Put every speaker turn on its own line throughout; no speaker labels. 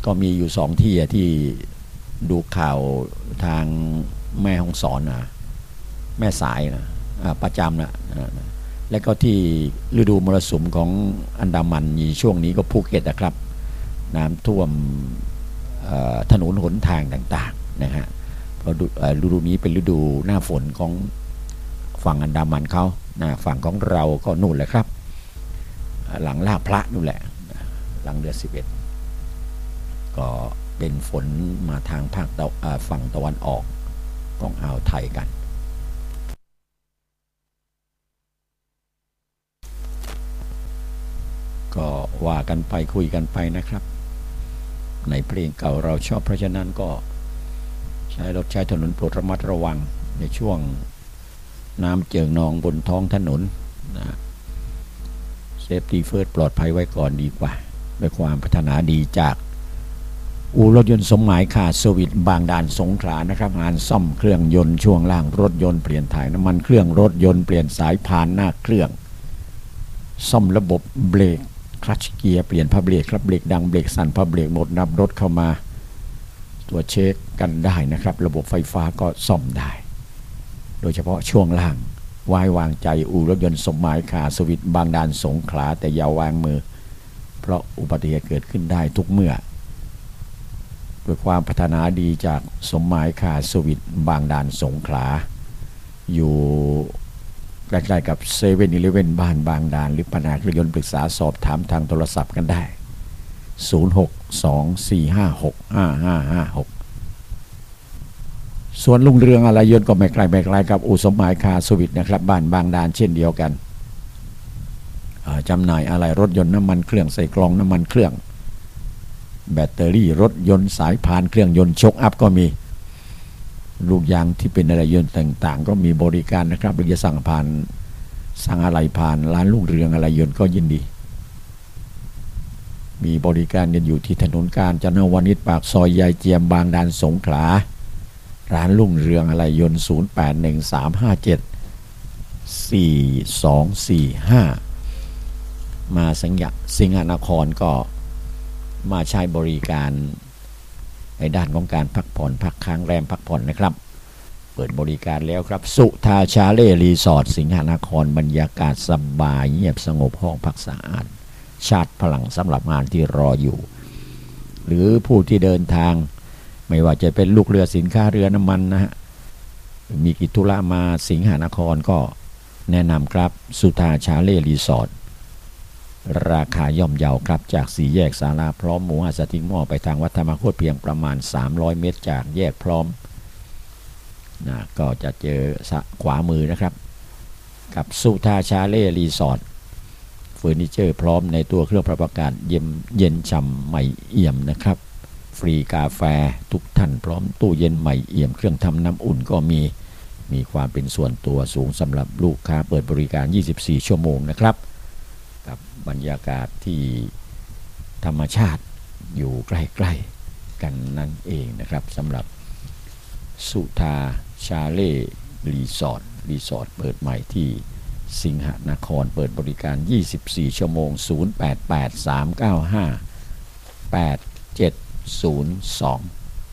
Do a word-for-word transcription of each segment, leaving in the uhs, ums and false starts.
ก็มีอยู่สองที่ที่ดูข่าวทางแม่ฮ่องสอนนะแม่สายนะประจำนะและก็ที่ฤดูมรสุมของอันดามันในช่วงนี้ก็ภูเก็ตนะครับน้ำท่วมถนนหนทางต่างๆนะฮะเพราะฤดูนี้เป็นฤดูหน้าฝนของฝั่งอันดามันเขานะฝั่งของเราก็นู่นแหละครับหลังลาดพระนู่นแหละหลังเดือนสิบเอ็ดก็เป็นฝนมาทางภาคตะฝั่งตะวันออกของอ่าวไทยกันก็ว่ากันไปคุยกันไปนะครับในเพลงเก่าเราชอบเพราะฉะนั้นก็ใช้รถใช้ถนนโปรดระมัดระวังในช่วงน้ำเจิ่งนองบนท้องถนนนะเซฟตี้เฟิร์สปลอดภัยไว้ก่อนดีกว่าด้วยความพัฒนาดีจากอู่รถยนต์สมหมายคาร์เซอร์วิสบางด่านสงขลานะครับงานซ่อมเครื่องยนต์ช่วงล่างรถยนต์เปลี่ยนถ่ายน้ำมันเครื่องรถยนต์เปลี่ยนสายพานหน้าเครื่องซ่อมระบบเบรกคลัตช์เกียร์เปลี่ยนผ้าเบรกครับเบรกดังเบรกสั่นผ้าเบรกหมดนับรถเข้ามาตัวเช็คกันได้นะครับระบบไฟฟ้าก็ซ่อมได้โดยเฉพาะช่วงล่างไว้วางใจอู่รถยนต์สมหมายคาร์เซอร์วิสบางด่านสงขลาแต่อย่าวางมือเพราะอุบัติเหตุเกิดขึ้นได้ทุกเมื่อด้วยความพัฒนาดีจากสมหมายคาร์เซอร์วิสบางด่านสงขลาอยู่ใกล้ๆกับเซเว่นอีเลฟเว่นบ้านบางด่านหรือปัญหาเครื่องยนต์ปรึกษาสอบถามทางโทรศัพท์กันได้ศูนย์ หก สอง สี่ ห้า หก ห้า ห้า ห้า หกส่วนลุงเรืองอะไรยนต์ก็ไม่ไกลไม่ไกลกับอู่สมหมายคาร์เซอร์วิสนะครับบ้านบางด่านเช่นเดียวกันจำหน่ายอะไรรถยนต์น้ำมันเครื่องใส่กล่องน้ำมันเครื่องแบตเตอรี่รถยนต์สายพานเครื่องยนต์ช็อคอัพก็มีลูกยางที่เป็นอะไรยนต์ต่างๆก็มีบริการนะครับหรือจะสั่งผ่านสั่งอะไรผ่านร้านลุงเรืองอะไรยนต์ก็ยินดีมีบริการกันอยู่ที่ถนนกาญจนวนิชปากซอยยายเจียมบางด่านสงขลาร้านลุงเรืองอะไรยนต์ศูนย์ แปด หนึ่ง สาม ห้า เจ็ด สี่ สอง สี่ ห้ามาสังยะสิงหนครก็มาใช้บริการในด้านของการพักผ่อนพักค้างแรมพักผ่อนนะครับเปิดบริการแล้วครับสุธาชาเล่รีสอร์ทสิงหนครบรรยากาศสบายเงียบสงบห้องพักสะอาดชาร์จพลังสำหรับงานที่รออยู่หรือผู้ที่เดินทางไม่ว่าจะเป็นลูกเรือสินค้าเรือน้ำมันนะฮะมีกิจธุระมาสิงหนครก็แนะนำครับสุธาชาเล่รีสอร์ทราคาย่อมเยาครับจากสี่แยกศาลาพร้อมหมู่ห้าสติงหม้อไปทางวัดธรรมโคตรเพียงประมาณสามร้อยเมตรจากแยกพร้อมนะก็จะเจอขวามือนะครับกับสุธาชาเล่รีสอร์ทเฟอร์นิเจอร์พร้อมในตัวเครื่องปรับอากาศเย็นเย็นฉ่ำใหม่เอี่ยมนะครับฟรีกาแฟทุกท่านพร้อมตู้เย็นใหม่เอี่ยมเครื่องทำน้ำอุ่นก็มีมีความเป็นส่วนตัวสูงสำหรับลูกค้าเปิดบริการยี่สิบสี่ชั่วโมงนะครับกับบรรยากาศที่ธรรมชาติอยู่ใกล้ๆกันนั่นเองนะครับสำหรับสุธาชาเล่รีสอร์ทรีสอร์ทเปิดใหม่ที่สิงหนครเปิดบริการยี่สิบสี่ชั่วโมงศูนย์ แปด แปด สาม เก้า ห้า แปด เจ็ด ศูนย์ สอง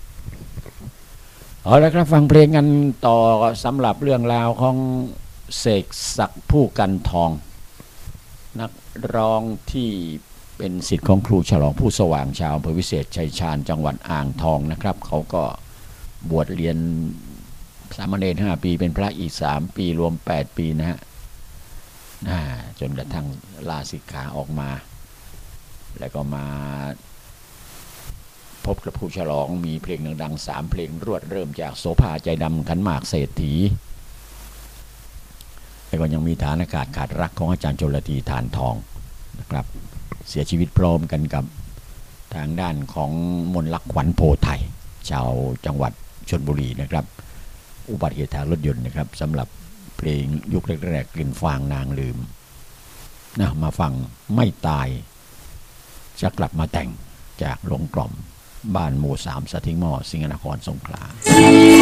เอาละครับฟังเพลงกันต่อสำหรับเรื่องราวของเสกศักดิ์ผู้กันทองนักร้องที่เป็นศิษย์ของครูฉลองผู้สว่างชาวอำเภอวิเศษชัยชาญจังหวัดอ่างทองนะครับเขาก็บวชเรียนสามเณรห้าปีเป็นพระอีกสามปีรวมแปดปีนะฮะจนกระทั่งลาสิกขาออกมาแล้วก็มาพบกับครูฉลองมีเพลงดังๆสามเพลงรวดเริ่มจากโสภาใจดำขันหมากเศรษฐีแล้วก็ยังมีฐานอากาศขาดรักของอาจารย์ชลธีฐานทองนะครับเสียชีวิตพร้อมกันกับทางด้านของมนลักษณ์ขวัญโพไทยชาวจังหวัดชลบุรีนะครับอุบัติเหตุทางรถยนต์นะครับสำหรับเพลงยุคแรกๆกลิ่นฟางนางลืมนะมาฟังไม่ตายจะกลับมาแต่งจากโรงกล่อมบ้านหมู่สามสถิงหม้อสิงหนครสงขลา